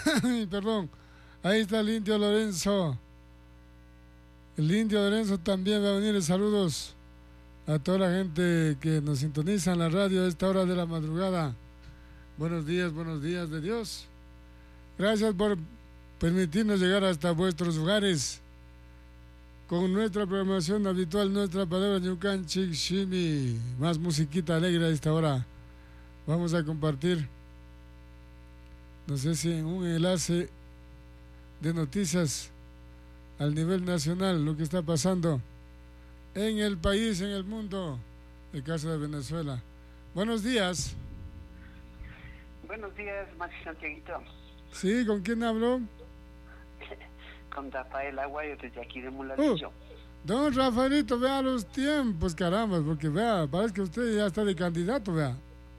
Perdón. Ahí está el Indio Lorenzo. El Indio Lorenzo también va a venir. Saludos a toda la gente que nos sintoniza en la radio a esta hora de la madrugada. Buenos días de Dios. Gracias por permitirnos llegar hasta vuestros hogares con nuestra programación habitual, nuestra palabra Ñucan Chikshimi. Más musiquita alegre a esta hora. Vamos a compartir, no sé si en un enlace de noticias al nivel nacional, lo que está pasando en el país, en el mundo, el caso de Venezuela. Buenos días. Buenos días, Maxi Santiaguito. Sí, ¿con quién hablo? Con Rafael Aguayo, desde aquí de Muladillo. Don Rafaelito, vea los tiempos, caramba, porque vea, parece que usted ya está de candidato, vea.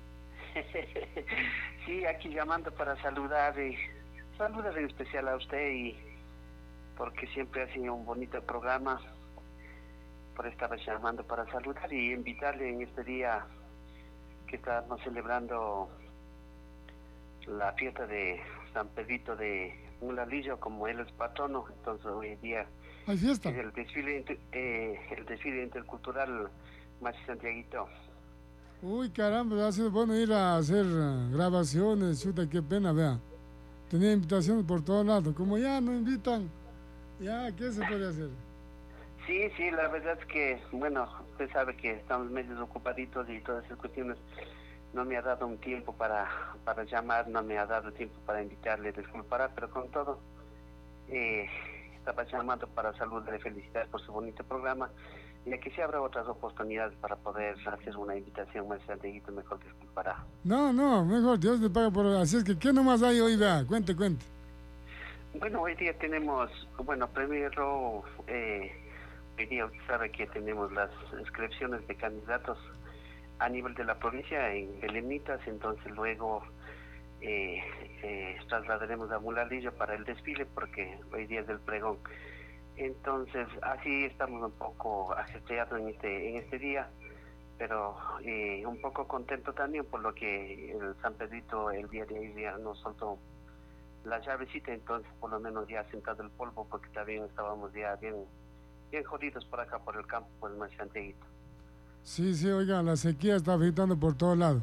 Sí, aquí llamando para saludar en especial a usted, y porque siempre ha sido un bonito programa. Por estaba llamando para saludar y invitarle en este día que estamos celebrando la fiesta de San Pedrito de Muladillo, como él es patrono. Entonces hoy día ¿hay fiesta? es el desfile intercultural Maxi Santiaguito. Uy, caramba, ha sido bueno ir a hacer grabaciones, chuta, qué pena, vea. Tenía invitaciones por todos lados. Como ya no invitan, ya, ¿qué se puede hacer? Sí, la verdad es que, bueno, usted sabe que estamos medio ocupaditos y todas esas cuestiones. No me ha dado un tiempo para llamar, no me ha dado tiempo para invitarle, disculpará, pero con todo, estaba llamando para saludarle, felicitar por su bonito programa, y aquí si habrá otras oportunidades para poder hacer una invitación más Santiaguito, mejor disculpará. No, mejor Dios le paga por... Así es que, ¿qué nomás hay hoy, vea? Cuente. Bueno, hoy día tenemos, bueno, primero, hoy día usted sabe que tenemos las inscripciones de candidatos a nivel de la provincia en Belenitas, entonces luego trasladaremos a Muladillo para el desfile, porque hoy día es del pregón. Entonces así estamos un poco ajetreados en este día, pero un poco contento también por lo que el San Pedrito el día de hoy ya nos soltó la llavecita, entonces por lo menos ya ha sentado el polvo, porque también estábamos ya bien jodidos por acá por el campo, por el Maxi Santiaguito. Sí, oiga, la sequía está afectando por todos lados.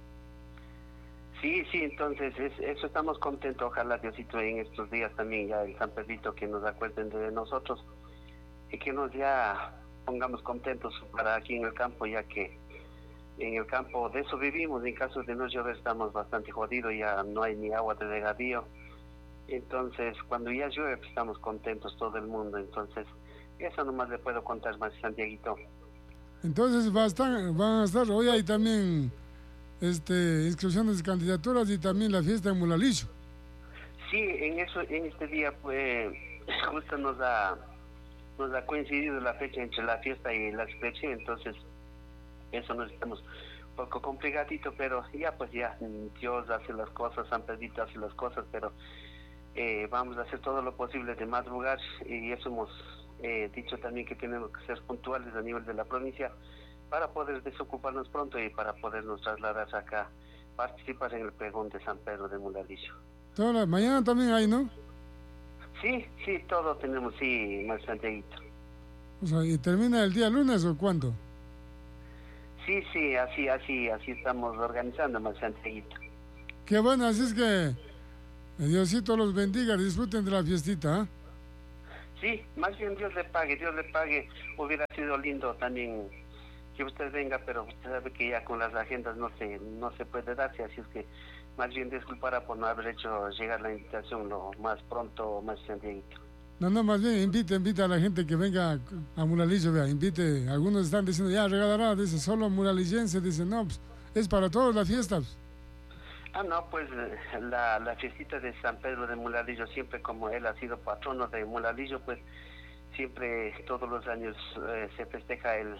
Sí, entonces eso estamos contentos. Ojalá Diosito en estos días también ya el San Pedrito que nos acuerden de nosotros y que nos ya pongamos contentos para aquí en el campo, ya que en el campo de eso vivimos. En caso de no llover estamos bastante jodidos, ya no hay ni agua de regadío. Entonces cuando ya llueve pues, estamos contentos todo el mundo. Entonces eso nomás le puedo contar más, Santiaguito. Entonces van a estar hoy hay también inscripciones de candidaturas y también la fiesta en Muladillo. Sí, en este día pues justo nos ha coincidido la fecha entre la fiesta y la inscripción, entonces eso nos estamos un poco complicadito, pero ya Dios hace las cosas, San Pedrito hace las cosas, pero vamos a hacer todo lo posible de madrugar, y eso hemos dicho también, que tenemos que ser puntuales a nivel de la provincia para poder desocuparnos pronto y para podernos trasladar acá, participar en el pregón de San Pedro de Muladillo. Mañana también hay, ¿no? Sí, todo tenemos, sí, más Santiaguito. O sea, ¿y termina el día lunes o cuándo? Sí, así estamos organizando, más Santiaguito. Qué bueno, así es que Diosito los bendiga, disfruten de la fiestita, ¿eh? Sí, más bien Dios le pague. Hubiera sido lindo también que usted venga, pero usted sabe que ya con las agendas no se puede darse, así es que más bien disculpará por no haber hecho llegar la invitación lo más pronto, más Santiaguito. No, más bien invita a la gente que venga a Muladillo, vea, invite. Algunos están diciendo, ya regalará, dice, solo muralillense, dice, no, pues, es para todos la fiesta. No, pues la fiestita de San Pedro de Muladillo, siempre como él ha sido patrono de Muladillo, pues siempre todos los años se festeja el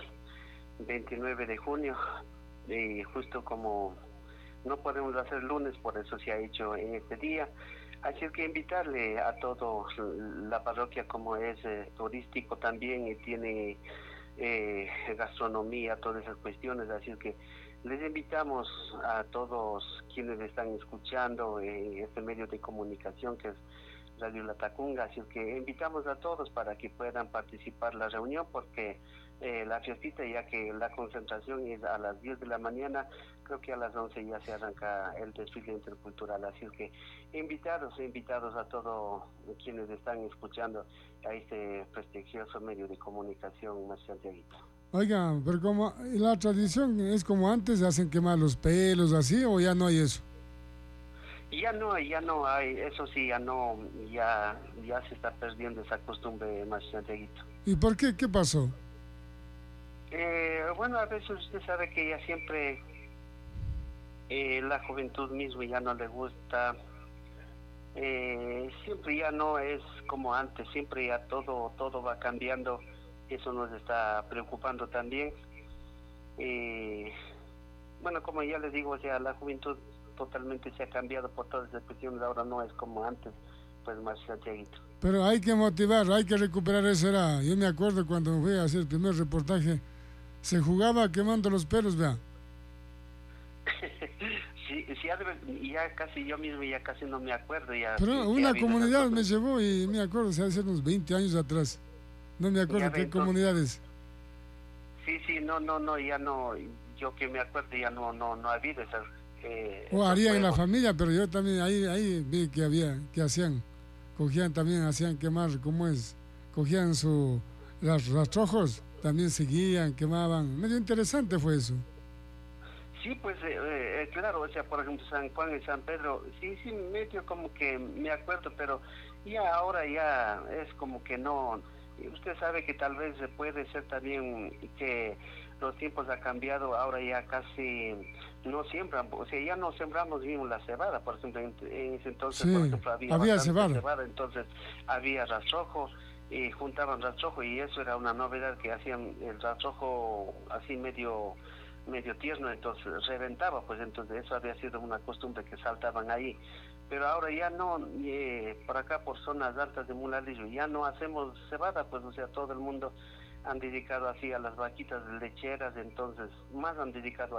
29 de junio, y justo como no podemos hacer lunes, por eso se ha hecho en este día. Así es que invitarle a todos, la parroquia como es turístico también y tiene gastronomía, todas esas cuestiones, así es que Les invitamos a todos quienes están escuchando este medio de comunicación que es Radio Latacunga, así que invitamos a todos para que puedan participar en la reunión, porque la fiestita, ya que la concentración es a las 10 de la mañana, creo que a las 11 ya se arranca el desfile intercultural, así que invitados a todos quienes están escuchando a este prestigioso medio de comunicación, Santiaguito. Oiga, pero como la tradición es como antes, hacen quemar los pelos así, o ya no hay eso. Ya no hay, eso sí, ya se está perdiendo esa costumbre, más Santiaguito. ¿Y por qué? ¿Qué pasó? Bueno, a veces usted sabe que ya siempre la juventud mismo ya no le gusta, siempre ya no es como antes, siempre ya todo va cambiando, eso nos está preocupando también. Bueno, como ya les digo, o sea, la juventud totalmente se ha cambiado por todas las cuestiones, ahora no es como antes, pues más Santiaguito. Pero hay que motivar, hay que recuperar esa era. Yo me acuerdo cuando fui a hacer el primer reportaje, se jugaba quemando los pelos, vea. Sí, ya casi yo mismo ya casi no me acuerdo. Pero una comunidad me llevó y me acuerdo, o sea, hace unos 20 años atrás. No me acuerdo qué comunidades. Sí, no, ya no, yo que me acuerdo ya no ha habido esas... o harían en la familia, pero yo también ahí vi que hacían, hacían quemar, ¿cómo es? Cogían los rastrojos, también seguían, quemaban, medio interesante fue eso. Sí, pues claro, o sea, por ejemplo, San Juan y San Pedro, sí, medio como que me acuerdo, pero ya ahora ya es como que no, usted sabe que tal vez puede ser también que los tiempos han cambiado, ahora ya casi no siembran, o sea, ya no sembramos bien la cebada, por ejemplo, en ese entonces, sí, por ejemplo, había cebada, entonces había rastrojo, y juntaban rastrojo, y eso era una novedad, que hacían el rastrojo así medio tierno, entonces reventaba, pues entonces eso había sido una costumbre que saltaban ahí, pero ahora ya no, por acá por zonas altas de Mulalillo ya no hacemos cebada, pues o sea, todo el mundo han dedicado así a las vaquitas lecheras, entonces más han dedicado